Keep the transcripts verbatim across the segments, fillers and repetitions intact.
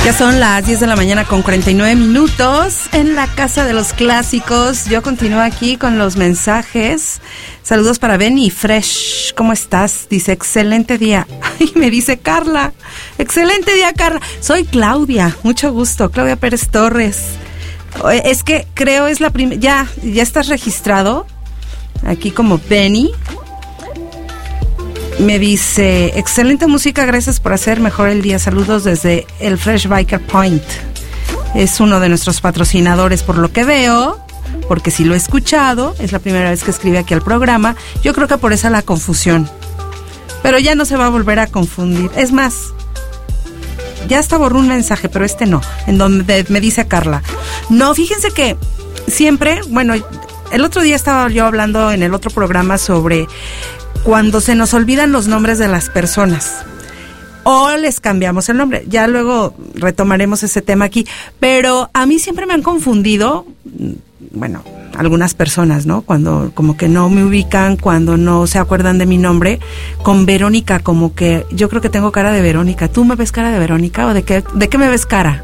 Ya son las diez de la mañana con cuarenta y nueve minutos en la Casa de los Clásicos. Yo continúo aquí con los mensajes. Saludos para Benny Fresh. ¿Cómo estás? Dice, excelente día. Ay, me dice Carla. Excelente día, Carla. Soy Claudia. Mucho gusto. Claudia Pérez Torres. Es que creo es la primera... Ya, ya estás registrado aquí como Benny. Me dice, excelente música, gracias por hacer mejor el día. Saludos desde el Fresh Biker Point. Es uno de nuestros patrocinadores por lo que veo, porque sí lo he escuchado, es la primera vez que escribe aquí al programa. Yo creo que por esa la confusión. Pero ya no se va a volver a confundir. Es más, ya hasta borró un mensaje, pero este no, en donde me dice Carla. No, fíjense que siempre, bueno, el otro día estaba yo hablando en el otro programa sobre... cuando se nos olvidan los nombres de las personas o les cambiamos el nombre. Ya luego retomaremos ese tema aquí, pero a mí siempre me han confundido, bueno, algunas personas, ¿no? Cuando como que no me ubican, cuando no se acuerdan de mi nombre, con Verónica, como que yo creo que tengo cara de Verónica. ¿Tú me ves cara de Verónica o de qué, de qué me ves cara?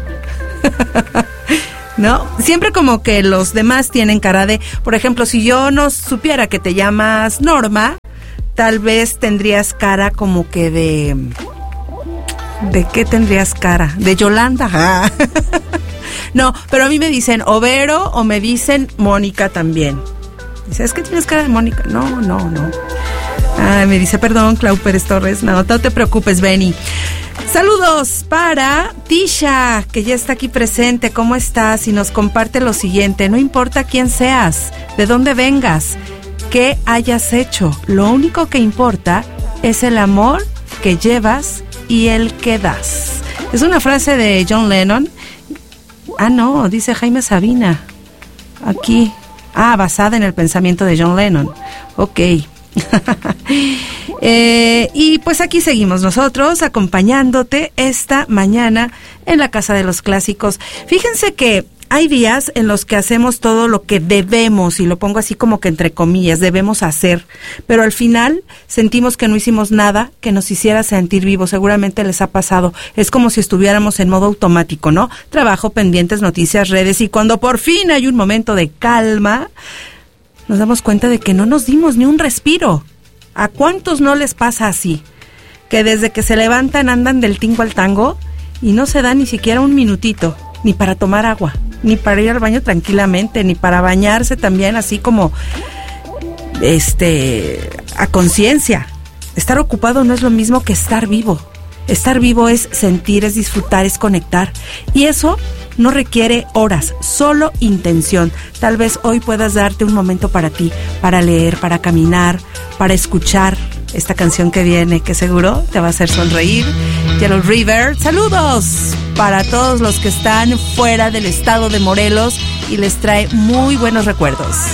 ¿No? Siempre como que los demás tienen cara de, por ejemplo, si yo no supiera que te llamas Norma, tal vez tendrías cara como que de... ¿De qué tendrías cara? De Yolanda. Ah. No, pero a mí me dicen o Vero o me dicen Mónica también. Dice, ¿es que tienes cara de Mónica? No, no, no. Ay, me dice, perdón, Clau Pérez Torres. No, no te preocupes, Benny. Saludos para Tisha, que ya está aquí presente. ¿Cómo estás? Y nos comparte lo siguiente. No importa quién seas, de dónde vengas, qué hayas hecho. Lo único que importa es el amor que llevas y el que das. Es una frase de John Lennon. Ah, no, dice Jaime Sabina. Aquí. Ah, basada en el pensamiento de John Lennon. Ok. eh, y pues aquí seguimos nosotros acompañándote esta mañana en la Casa de los Clásicos. Fíjense que hay días en los que hacemos todo lo que debemos, y lo pongo así como que entre comillas, debemos hacer, pero al final sentimos que no hicimos nada que nos hiciera sentir vivos. Seguramente les ha pasado. Es como si estuviéramos en modo automático, ¿no? Trabajo, pendientes, noticias, redes, y cuando por fin hay un momento de calma, nos damos cuenta de que no nos dimos ni un respiro. ¿A cuántos no les pasa así? Que desde que se levantan andan del tingo al tango y no se da ni siquiera un minutito, ni para tomar agua, ni para ir al baño tranquilamente, ni para bañarse también así como este a conciencia. Estar ocupado no es lo mismo que estar vivo. Estar vivo es sentir, es disfrutar, es conectar. Y eso no requiere horas, solo intención. Tal vez hoy puedas darte un momento para ti, para leer, para caminar, para escuchar esta canción que viene, que seguro te va a hacer sonreír. Yellow River. Saludos para todos los que están fuera del estado de Morelos y les trae muy buenos recuerdos.